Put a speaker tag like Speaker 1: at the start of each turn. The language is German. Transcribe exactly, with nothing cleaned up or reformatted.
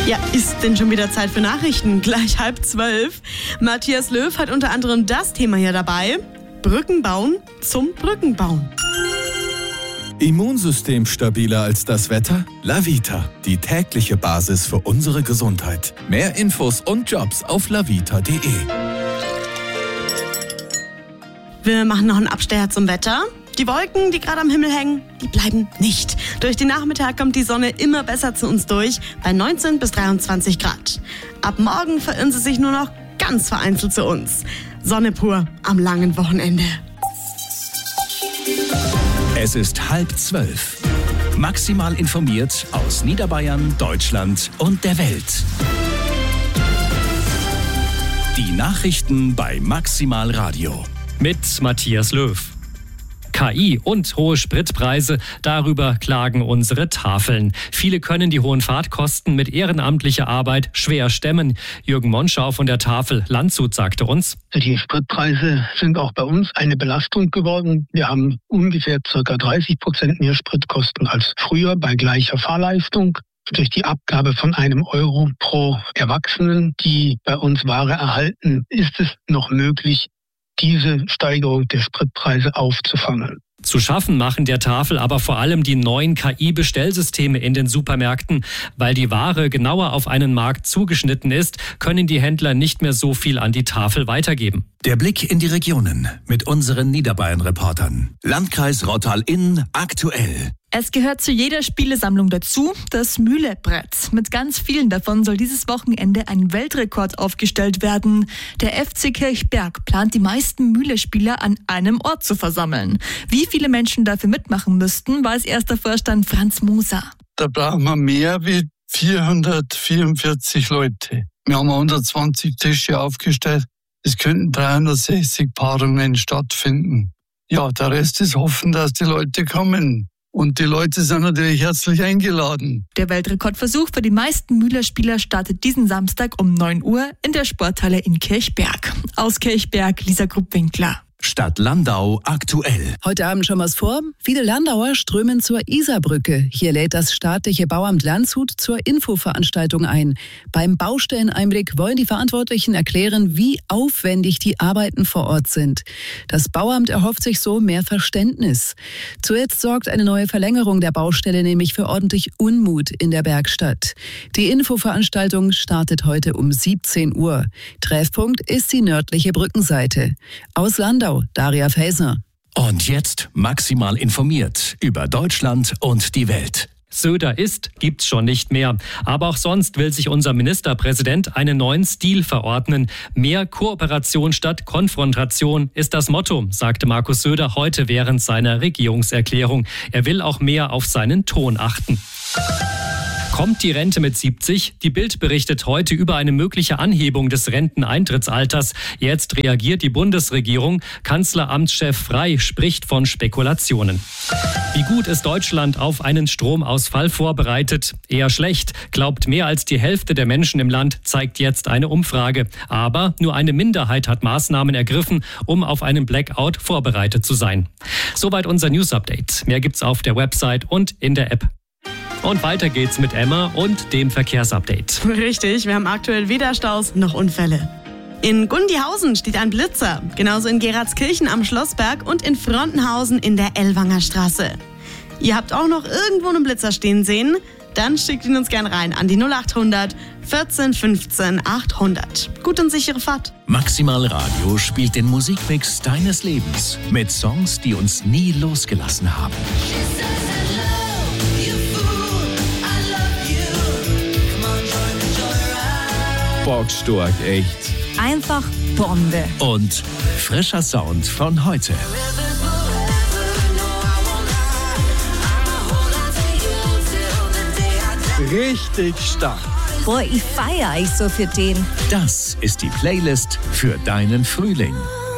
Speaker 1: Ja, ist denn schon wieder Zeit für Nachrichten? Gleich halb zwölf. Matthias Löw hat unter anderem das Thema hier dabei. Brücken bauen zum Brückenbauen.
Speaker 2: Immunsystem stabiler als das Wetter? Lavita, die tägliche Basis für unsere Gesundheit. Mehr Infos und Jobs auf lavita punkt de.
Speaker 1: Wir machen noch einen Abstecher zum Wetter. Die Wolken, die gerade am Himmel hängen, die bleiben nicht. Durch den Nachmittag kommt die Sonne immer besser zu uns durch, bei neunzehn bis dreiundzwanzig Grad. Ab morgen verirren sie sich nur noch ganz vereinzelt zu uns. Sonne pur am langen Wochenende.
Speaker 3: Es ist halb zwölf. Maximal informiert aus Niederbayern, Deutschland und der Welt. Die Nachrichten bei Maximal Radio.
Speaker 4: Mit Matthias Löw. K I und hohe Spritpreise, darüber klagen unsere Tafeln. Viele können die hohen Fahrtkosten mit ehrenamtlicher Arbeit schwer stemmen. Jürgen Monschau von der Tafel Landshut sagte uns:
Speaker 5: Die Spritpreise sind auch bei uns eine Belastung geworden. Wir haben ungefähr ca. dreißig Prozent mehr Spritkosten als früher bei gleicher Fahrleistung. Durch die Abgabe von einem Euro pro Erwachsenen, die bei uns Ware erhalten, ist es noch möglich, diese Steigerung der Spritpreise aufzufangen.
Speaker 4: Zu schaffen machen der Tafel aber vor allem die neuen K I-Bestellsysteme in den Supermärkten. Weil die Ware genauer auf einen Markt zugeschnitten ist, können die Händler nicht mehr so viel an die Tafel weitergeben.
Speaker 3: Der Blick in die Regionen mit unseren Niederbayern-Reportern. Landkreis Rottal-Inn aktuell.
Speaker 6: Es gehört zu jeder Spielesammlung dazu, das Mühlebrett. Mit ganz vielen davon soll dieses Wochenende ein Weltrekord aufgestellt werden. Der F C Kirchberg plant, die meisten Mühlespieler an einem Ort zu versammeln. Wie viele Menschen dafür mitmachen müssten, weiß erster Vorstand Franz Moser.
Speaker 7: Da brauchen wir mehr wie vierhundertvierundvierzig Leute. Wir haben hundertzwanzig Tische aufgestellt. Es könnten dreihundertsechzig Paarungen stattfinden. Ja, der Rest ist hoffen, dass die Leute kommen. Und die Leute sind natürlich herzlich eingeladen.
Speaker 6: Der Weltrekordversuch für die meisten Mühlerspieler startet diesen Samstag um neun Uhr in der Sporthalle in Kirchberg. Aus Kirchberg, Lisa Gruppwinkler.
Speaker 3: Stadt Landau aktuell.
Speaker 8: Heute Abend schon was vor. Viele Landauer strömen zur Isarbrücke. Hier lädt das staatliche Bauamt Landshut zur Infoveranstaltung ein. Beim Baustelleneinblick wollen die Verantwortlichen erklären, wie aufwendig die Arbeiten vor Ort sind. Das Bauamt erhofft sich so mehr Verständnis. Zuletzt sorgt eine neue Verlängerung der Baustelle nämlich für ordentlich Unmut in der Bergstadt. Die Infoveranstaltung startet heute um siebzehn Uhr. Treffpunkt ist die nördliche Brückenseite. Aus Landau, Daria Faeser.
Speaker 3: Und jetzt maximal informiert über Deutschland und die Welt.
Speaker 4: Söder ist, gibt's schon nicht mehr. Aber auch sonst will sich unser Ministerpräsident einen neuen Stil verordnen. Mehr Kooperation statt Konfrontation ist das Motto, sagte Markus Söder heute während seiner Regierungserklärung. Er will auch mehr auf seinen Ton achten. Kommt die Rente mit siebzig? Die Bild berichtet heute über eine mögliche Anhebung des Renteneintrittsalters. Jetzt reagiert die Bundesregierung. Kanzleramtschef Frey spricht von Spekulationen. Wie gut ist Deutschland auf einen Stromausfall vorbereitet? Eher schlecht, glaubt mehr als die Hälfte der Menschen im Land, zeigt jetzt eine Umfrage. Aber nur eine Minderheit hat Maßnahmen ergriffen, um auf einen Blackout vorbereitet zu sein. Soweit unser News-Update. Mehr gibt's auf der Website und in der App. Und weiter geht's mit Emma und dem Verkehrsupdate.
Speaker 1: Richtig, wir haben aktuell weder Staus noch Unfälle. In Gundihausen steht ein Blitzer, genauso in Geratskirchen am Schlossberg und in Frontenhausen in der Ellwanger Straße. Ihr habt auch noch irgendwo einen Blitzer stehen sehen? Dann schickt ihn uns gern rein an die null acht hundert vierzehn fünfzehn achthundert. Gut und sichere Fahrt.
Speaker 3: Maximal Radio spielt den Musikmix deines Lebens mit Songs, die uns nie losgelassen haben.
Speaker 2: Bockstark, echt.
Speaker 6: Einfach Bombe.
Speaker 3: Und frischer Sound von heute.
Speaker 7: Richtig stark.
Speaker 6: Boah, ich feiere euch so für den.
Speaker 3: Das ist die Playlist für deinen Frühling.